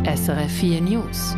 SRF 4 News.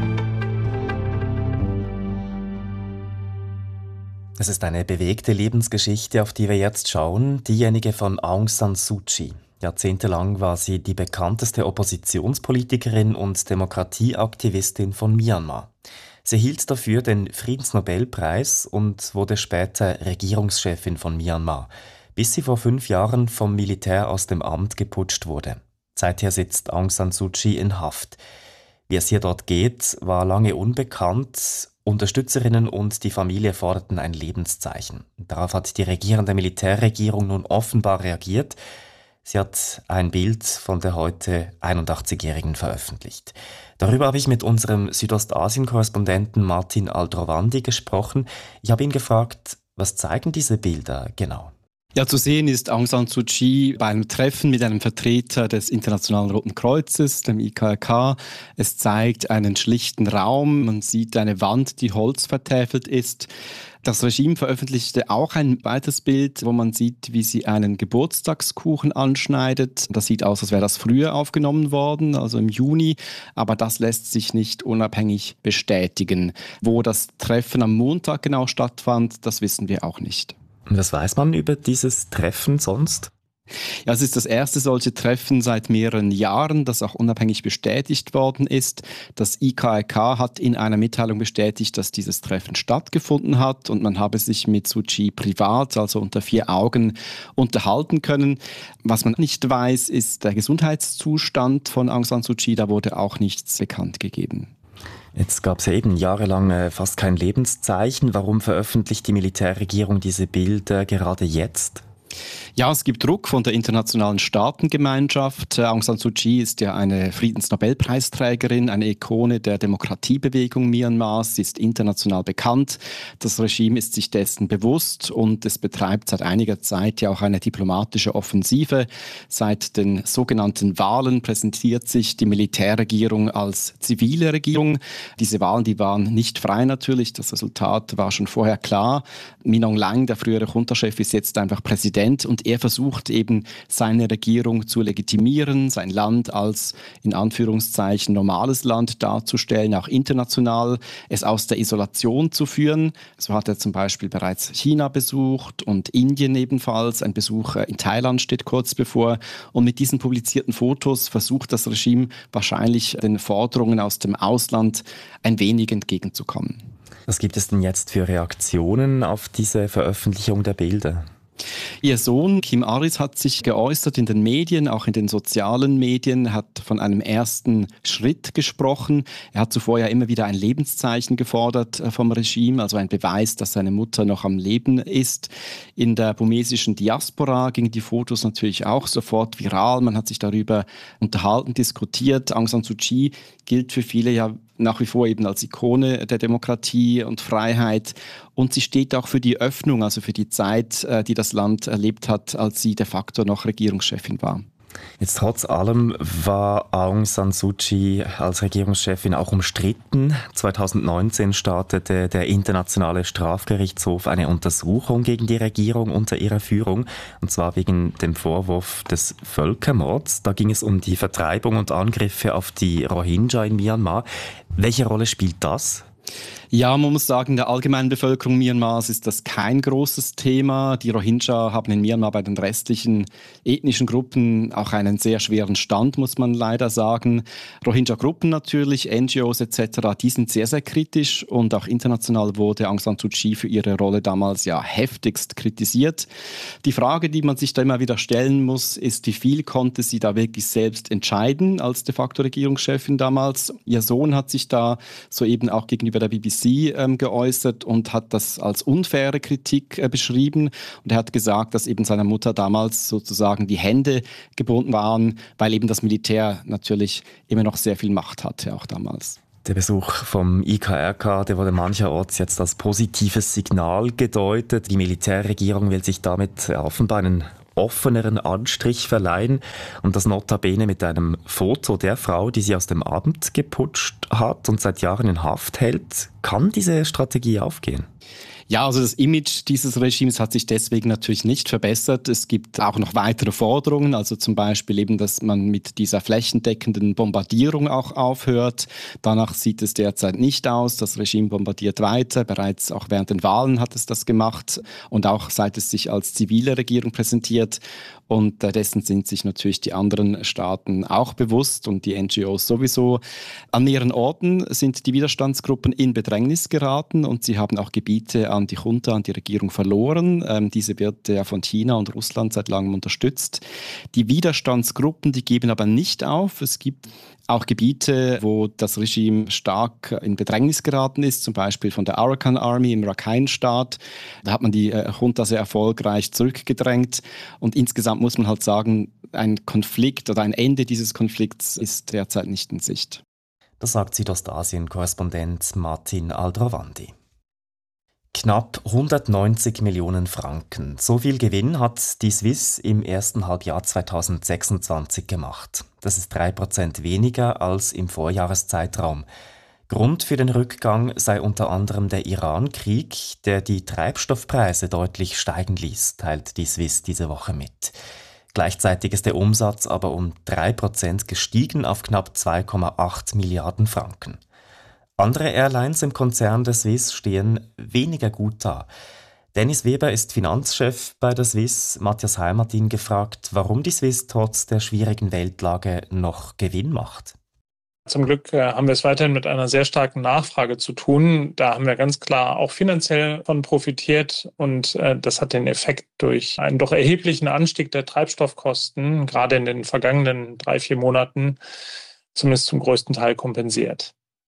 Es ist eine bewegte Lebensgeschichte, auf die wir jetzt schauen, diejenige von Aung San Suu Kyi. Jahrzehntelang war sie die bekannteste Oppositionspolitikerin und Demokratieaktivistin von Myanmar. Sie erhielt dafür den Friedensnobelpreis und wurde später Regierungschefin von Myanmar, bis sie vor 5 Jahren vom Militär aus dem Amt geputscht wurde. Seither sitzt Aung San Suu Kyi in Haft. Wie es hier dort geht, war lange unbekannt. Unterstützerinnen und die Familie forderten ein Lebenszeichen. Darauf hat die regierende Militärregierung nun offenbar reagiert. Sie hat ein Bild von der heute 81-Jährigen veröffentlicht. Darüber habe ich mit unserem Südostasien-Korrespondenten Martin Aldrovandi gesprochen. Ich habe ihn gefragt, was zeigen diese Bilder genau? Ja, zu sehen ist Aung San Suu Kyi bei einem Treffen mit einem Vertreter des Internationalen Roten Kreuzes, dem IKRK. Es zeigt einen schlichten Raum. Man sieht eine Wand, die Holz vertäfelt ist. Das Regime veröffentlichte auch ein weiteres Bild, wo man sieht, wie sie einen Geburtstagskuchen anschneidet. Das sieht aus, als wäre das früher aufgenommen worden, also im Juni. Aber das lässt sich nicht unabhängig bestätigen. Wo das Treffen am Montag genau stattfand, das wissen wir auch nicht. Was weiß man über dieses Treffen sonst? Ja, es ist das erste solche Treffen seit mehreren Jahren, das auch unabhängig bestätigt worden ist. Das IKRK hat in einer Mitteilung bestätigt, dass dieses Treffen stattgefunden hat und man habe sich mit Suu Kyi privat, also unter 4 Augen, unterhalten können. Was man nicht weiß, ist der Gesundheitszustand von Aung San Suu Kyi. Da wurde auch nichts bekannt gegeben. Jetzt gab es ja eben jahrelang fast kein Lebenszeichen. Warum veröffentlicht die Militärregierung diese Bilder gerade jetzt? Ja, es gibt Druck von der internationalen Staatengemeinschaft. Aung San Suu Kyi ist ja eine Friedensnobelpreisträgerin, eine Ikone der Demokratiebewegung Myanmars. Sie ist international bekannt. Das Regime ist sich dessen bewusst und es betreibt seit einiger Zeit ja auch eine diplomatische Offensive. Seit den sogenannten Wahlen präsentiert sich die Militärregierung als zivile Regierung. Diese Wahlen, die waren nicht frei natürlich. Das Resultat war schon vorher klar. Min Aung Hlaing, der frühere Junta-Chef, ist jetzt einfach Präsident und er versucht eben seine Regierung zu legitimieren, sein Land als in Anführungszeichen normales Land darzustellen, auch international es aus der Isolation zu führen. So hat er zum Beispiel bereits China besucht und Indien ebenfalls. Ein Besuch in Thailand steht kurz bevor. Und mit diesen publizierten Fotos versucht das Regime wahrscheinlich den Forderungen aus dem Ausland ein wenig entgegenzukommen. Was gibt es denn jetzt für Reaktionen auf diese Veröffentlichung der Bilder? Ihr Sohn Kim Aris hat sich geäußert in den Medien, auch in den sozialen Medien, hat von einem ersten Schritt gesprochen. Er hat zuvor ja immer wieder ein Lebenszeichen gefordert vom Regime, also ein Beweis, dass seine Mutter noch am Leben ist. In der burmesischen Diaspora gingen die Fotos natürlich auch sofort viral. Man hat sich darüber unterhalten, diskutiert. Aung San Suu Kyi gilt für viele ja nach wie vor eben als Ikone der Demokratie und Freiheit. Und sie steht auch für die Öffnung, also für die Zeit, die das Land erlebt hat, als sie de facto noch Regierungschefin war. Jetzt trotz allem war Aung San Suu Kyi als Regierungschefin auch umstritten. 2019 startete der Internationale Strafgerichtshof eine Untersuchung gegen die Regierung unter ihrer Führung, und zwar wegen dem Vorwurf des Völkermords. Da ging es um die Vertreibung und Angriffe auf die Rohingya in Myanmar. Welche Rolle spielt das? Ja, man muss sagen, in der allgemeinen Bevölkerung Myanmars ist das kein großes Thema. Die Rohingya haben in Myanmar bei den restlichen ethnischen Gruppen auch einen sehr schweren Stand, muss man leider sagen. Rohingya-Gruppen natürlich, NGOs etc., die sind sehr, sehr kritisch und auch international wurde Aung San Suu Kyi für ihre Rolle damals ja heftigst kritisiert. Die Frage, die man sich da immer wieder stellen muss, ist, wie viel konnte sie da wirklich selbst entscheiden als de facto Regierungschefin damals? Ihr Sohn hat sich da soeben auch gegenüber der BBC geäußert und hat das als unfaire Kritik beschrieben. Und er hat gesagt, dass eben seiner Mutter damals sozusagen die Hände gebunden waren, weil eben das Militär natürlich immer noch sehr viel Macht hatte, auch damals. Der Besuch vom IKRK, der wurde mancherorts jetzt als positives Signal gedeutet. Die Militärregierung will sich damit offenbar einen offeneren Anstrich verleihen und das notabene mit einem Foto der Frau, die sie aus dem Amt geputscht hat und seit Jahren in Haft hält. Kann diese Strategie aufgehen? Ja, also das Image dieses Regimes hat sich deswegen natürlich nicht verbessert. Es gibt auch noch weitere Forderungen, also zum Beispiel eben, dass man mit dieser flächendeckenden Bombardierung auch aufhört. Danach sieht es derzeit nicht aus. Das Regime bombardiert weiter. Bereits auch während den Wahlen hat es das gemacht und auch seit es sich als zivile Regierung präsentiert. Und dessen sind sich natürlich die anderen Staaten auch bewusst und die NGOs sowieso. An mehreren Orten sind die Widerstandsgruppen in Bedrängnis geraten und sie haben auch Gebiete an die Junta, an die Regierung verloren. Diese wird ja von China und Russland seit langem unterstützt. Die Widerstandsgruppen, die geben aber nicht auf. Es gibt auch Gebiete, wo das Regime stark in Bedrängnis geraten ist, zum Beispiel von der Arakan Army im Rakhine-Staat. Da hat man die Junta sehr erfolgreich zurückgedrängt. Und insgesamt muss man halt sagen, ein Konflikt oder ein Ende dieses Konflikts ist derzeit nicht in Sicht. Das sagt Südostasien-Korrespondent Martin Aldrovandi. Knapp 190 Millionen Franken. So viel Gewinn hat die Swiss im ersten Halbjahr 2026 gemacht. Das ist 3% weniger als im Vorjahreszeitraum. Grund für den Rückgang sei unter anderem der Iran-Krieg, der die Treibstoffpreise deutlich steigen ließ, teilt die Swiss diese Woche mit. Gleichzeitig ist der Umsatz aber um 3% gestiegen auf knapp 2,8 Milliarden Franken. Andere Airlines im Konzern der Swiss stehen weniger gut da. Dennis Weber ist Finanzchef bei der Swiss. Matthias Heim hat ihn gefragt, warum die Swiss trotz der schwierigen Weltlage noch Gewinn macht. Zum Glück haben wir es weiterhin mit einer sehr starken Nachfrage zu tun. Da haben wir ganz klar auch finanziell von profitiert und das hat den Effekt durch einen doch erheblichen Anstieg der Treibstoffkosten, gerade in den vergangenen 3-4 Monaten, zumindest zum größten Teil kompensiert.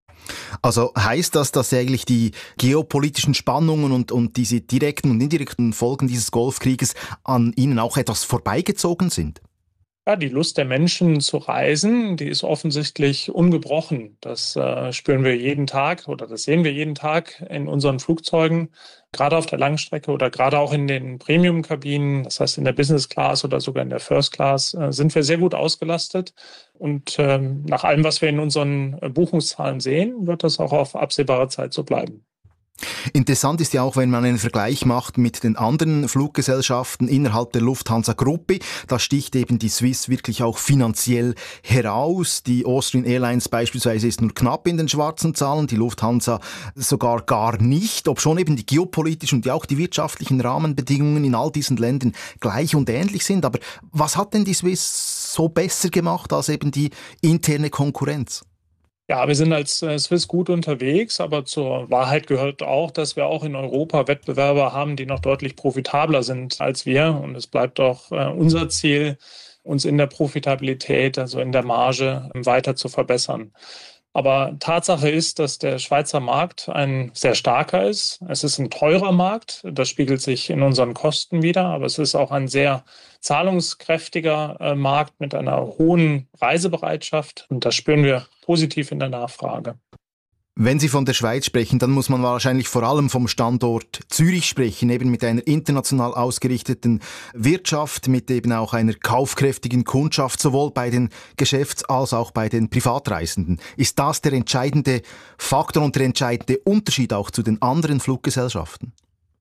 Also heißt das, dass eigentlich die geopolitischen Spannungen und diese direkten und indirekten Folgen dieses Golfkrieges an Ihnen auch etwas vorbeigezogen sind? Ja, die Lust der Menschen zu reisen, die ist offensichtlich ungebrochen. Das spüren wir jeden Tag oder das sehen wir jeden Tag in unseren Flugzeugen, gerade auf der Langstrecke oder gerade auch in den Premium-Kabinen, das heißt in der Business Class oder sogar in der First Class, sind wir sehr gut ausgelastet. Und nach allem, was wir in unseren Buchungszahlen sehen, wird das auch auf absehbare Zeit so bleiben. Interessant ist ja auch, wenn man einen Vergleich macht mit den anderen Fluggesellschaften innerhalb der Lufthansa-Gruppe. Da sticht eben die Swiss wirklich auch finanziell heraus. Die Austrian Airlines beispielsweise ist nur knapp in den schwarzen Zahlen, die Lufthansa sogar gar nicht, obschon eben die geopolitischen und auch die wirtschaftlichen Rahmenbedingungen in all diesen Ländern gleich und ähnlich sind. Aber was hat denn die Swiss so besser gemacht als eben die interne Konkurrenz? Ja, wir sind als Swiss gut unterwegs, aber zur Wahrheit gehört auch, dass wir auch in Europa Wettbewerber haben, die noch deutlich profitabler sind als wir. Und es bleibt auch unser Ziel, uns in der Profitabilität, also in der Marge, weiter zu verbessern. Aber Tatsache ist, dass der Schweizer Markt ein sehr starker ist. Es ist ein teurer Markt, das spiegelt sich in unseren Kosten wider, aber es ist auch ein sehr zahlungskräftiger Markt mit einer hohen Reisebereitschaft und das spüren wir positiv in der Nachfrage. Wenn Sie von der Schweiz sprechen, dann muss man wahrscheinlich vor allem vom Standort Zürich sprechen, eben mit einer international ausgerichteten Wirtschaft, mit eben auch einer kaufkräftigen Kundschaft, sowohl bei den Geschäfts- als auch bei den Privatreisenden. Ist das der entscheidende Faktor und der entscheidende Unterschied auch zu den anderen Fluggesellschaften?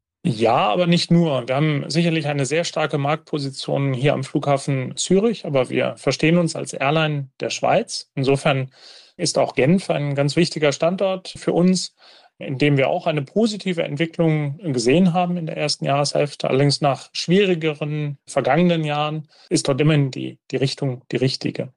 Ja, aber nicht nur. Wir haben sicherlich eine sehr starke Marktposition hier am Flughafen Zürich, aber wir verstehen uns als Airline der Schweiz. Insofern ist auch Genf ein ganz wichtiger Standort für uns, in dem wir auch eine positive Entwicklung gesehen haben in der ersten Jahreshälfte. Allerdings nach schwierigeren vergangenen Jahren ist dort immerhin die Richtung die richtige.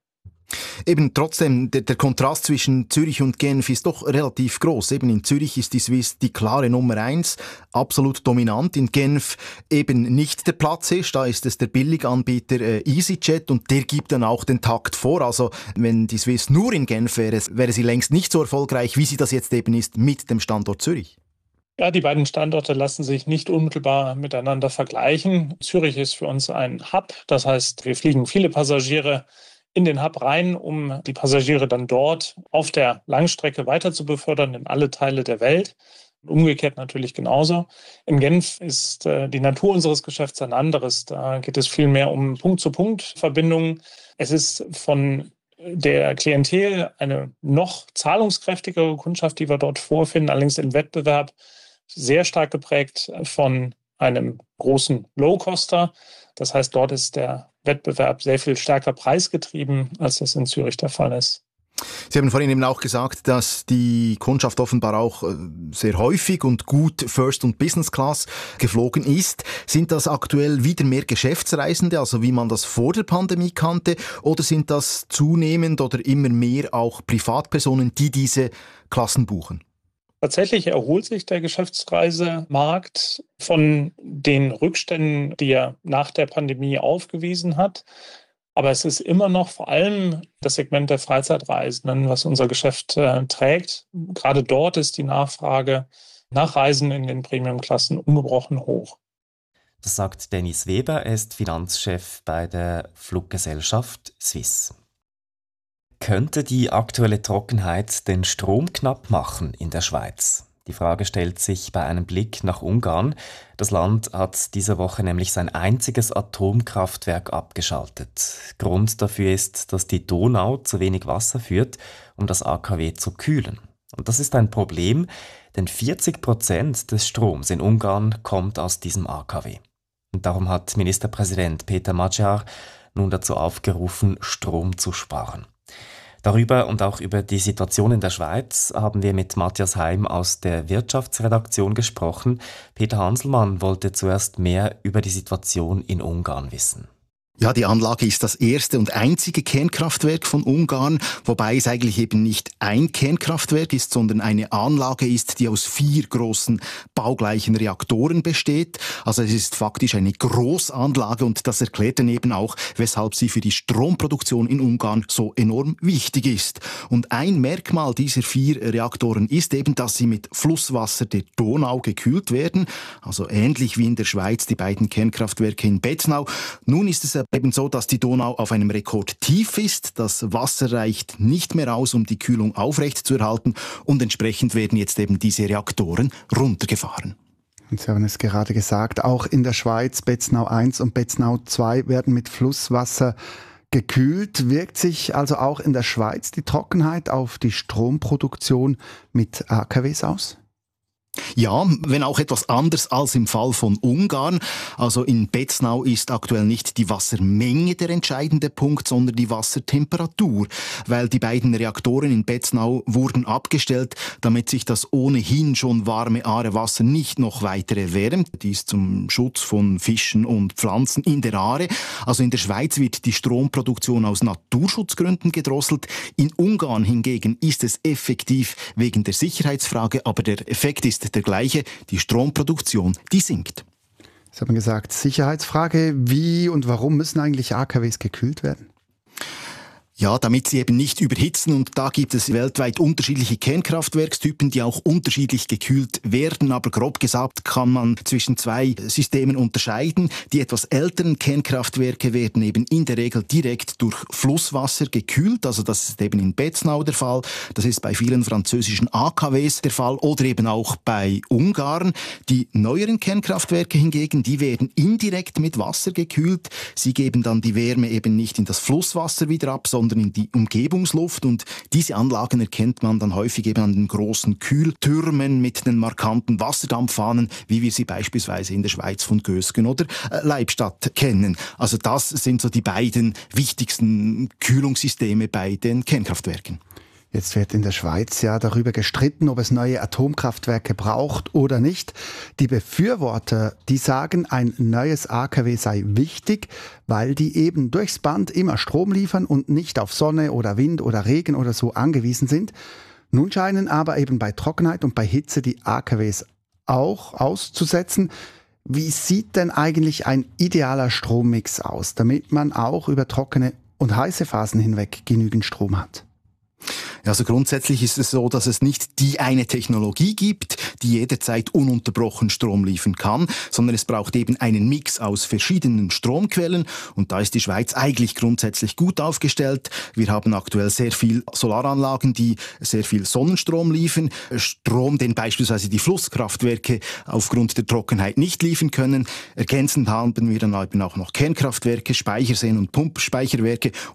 Eben trotzdem, der Kontrast zwischen Zürich und Genf ist doch relativ groß. Eben in Zürich ist die Swiss die klare Nummer 1, absolut dominant. In Genf eben nicht der Platzhirsch, da ist es der Billiganbieter EasyJet und der gibt dann auch den Takt vor. Also wenn die Swiss nur in Genf wäre, wäre sie längst nicht so erfolgreich, wie sie das jetzt eben ist mit dem Standort Zürich. Ja, die beiden Standorte lassen sich nicht unmittelbar miteinander vergleichen. Zürich ist für uns ein Hub, das heißt, wir fliegen viele Passagiere in den Hub rein, um die Passagiere dann dort auf der Langstrecke weiter zu befördern in alle Teile der Welt. Umgekehrt natürlich genauso. In Genf ist die Natur unseres Geschäfts ein anderes. Da geht es viel mehr um Punkt-zu-Punkt-Verbindungen. Es ist von der Klientel eine noch zahlungskräftigere Kundschaft, die wir dort vorfinden, allerdings im Wettbewerb sehr stark geprägt von einem großen Low-Coster. Das heißt, dort ist der Wettbewerb sehr viel stärker preisgetrieben, als das in Zürich der Fall ist. Sie haben vorhin eben auch gesagt, dass die Kundschaft offenbar auch sehr häufig und gut First- und Business-Class geflogen ist. Sind das aktuell wieder mehr Geschäftsreisende, also wie man das vor der Pandemie kannte, oder sind das zunehmend oder immer mehr auch Privatpersonen, die diese Klassen buchen? Tatsächlich erholt sich der Geschäftsreisemarkt von den Rückständen, die er nach der Pandemie aufgewiesen hat. Aber es ist immer noch vor allem das Segment der Freizeitreisenden, was unser Geschäft trägt. Gerade dort ist die Nachfrage nach Reisen in den Premiumklassen ungebrochen hoch. Das sagt Dennis Weber, er ist Finanzchef bei der Fluggesellschaft Swiss. Könnte die aktuelle Trockenheit den Strom knapp machen in der Schweiz? Die Frage stellt sich bei einem Blick nach Ungarn. Das Land hat diese Woche nämlich sein einziges Atomkraftwerk abgeschaltet. Grund dafür ist, dass die Donau zu wenig Wasser führt, um das AKW zu kühlen. Und das ist ein Problem, denn 40% des Stroms in Ungarn kommt aus diesem AKW. Und darum hat Ministerpräsident Peter Magyar nun dazu aufgerufen, Strom zu sparen. Darüber und auch über die Situation in der Schweiz haben wir mit Matthias Heim aus der Wirtschaftsredaktion gesprochen. Peter Hanselmann wollte zuerst mehr über die Situation in Ungarn wissen. Ja, die Anlage ist das erste und einzige Kernkraftwerk von Ungarn, wobei es eigentlich eben nicht ein Kernkraftwerk ist, sondern eine Anlage ist, die aus 4 großen baugleichen Reaktoren besteht. Also es ist faktisch eine Großanlage und das erklärt dann eben auch, weshalb sie für die Stromproduktion in Ungarn so enorm wichtig ist. Und ein Merkmal dieser 4 Reaktoren ist eben, dass sie mit Flusswasser der Donau gekühlt werden, also ähnlich wie in der Schweiz die beiden Kernkraftwerke in Betznau. Nun ist es eben so, dass die Donau auf einem Rekordtief ist. Das Wasser reicht nicht mehr aus, um die Kühlung aufrechtzuerhalten und entsprechend werden jetzt eben diese Reaktoren runtergefahren. Und Sie haben es gerade gesagt, auch in der Schweiz, Betznau 1 und Betznau 2 werden mit Flusswasser gekühlt. Wirkt sich also auch in der Schweiz die Trockenheit auf die Stromproduktion mit AKWs aus? Ja, wenn auch etwas anders als im Fall von Ungarn. Also in Betznau ist aktuell nicht die Wassermenge der entscheidende Punkt, sondern die Wassertemperatur, weil die beiden Reaktoren in Betznau wurden abgestellt, damit sich das ohnehin schon warme Aarewasser nicht noch weiter erwärmt. Dies zum Schutz von Fischen und Pflanzen in der Aare. Also in der Schweiz wird die Stromproduktion aus Naturschutzgründen gedrosselt. In Ungarn hingegen ist es effektiv wegen der Sicherheitsfrage, aber der Effekt ist der gleiche, die Stromproduktion, die sinkt. Sie haben gesagt, Sicherheitsfrage, wie und warum müssen eigentlich AKWs gekühlt werden? Ja, damit sie eben nicht überhitzen und da gibt es weltweit unterschiedliche Kernkraftwerkstypen, die auch unterschiedlich gekühlt werden, aber grob gesagt kann man zwischen 2 Systemen unterscheiden. Die etwas älteren Kernkraftwerke werden eben in der Regel direkt durch Flusswasser gekühlt, also das ist eben in Betznau der Fall, das ist bei vielen französischen AKWs der Fall oder eben auch bei Ungarn. Die neueren Kernkraftwerke hingegen, die werden indirekt mit Wasser gekühlt, sie geben dann die Wärme eben nicht in das Flusswasser wieder ab, sondern in die Umgebungsluft und diese Anlagen erkennt man dann häufig eben an den großen Kühltürmen mit den markanten Wasserdampffahnen, wie wir sie beispielsweise in der Schweiz von Gösgen oder Leibstadt kennen. Also das sind so die beiden wichtigsten Kühlungssysteme bei den Kernkraftwerken. Jetzt wird in der Schweiz ja darüber gestritten, ob es neue Atomkraftwerke braucht oder nicht. Die Befürworter, die sagen, ein neues AKW sei wichtig, weil die eben durchs Band immer Strom liefern und nicht auf Sonne oder Wind oder Regen oder so angewiesen sind. Nun scheinen aber eben bei Trockenheit und bei Hitze die AKWs auch auszusetzen. Wie sieht denn eigentlich ein idealer Strommix aus, damit man auch über trockene und heiße Phasen hinweg genügend Strom hat? Ja, also grundsätzlich ist es so, dass es nicht die eine Technologie gibt, die jederzeit ununterbrochen Strom liefern kann, sondern es braucht eben einen Mix aus verschiedenen Stromquellen und da ist die Schweiz eigentlich grundsätzlich gut aufgestellt. Wir haben aktuell sehr viel Solaranlagen, die sehr viel Sonnenstrom liefern, Strom, den beispielsweise die Flusskraftwerke aufgrund der Trockenheit nicht liefern können. Ergänzend haben wir dann eben auch noch Kernkraftwerke, Speicherseen und Pumpspeicherwerke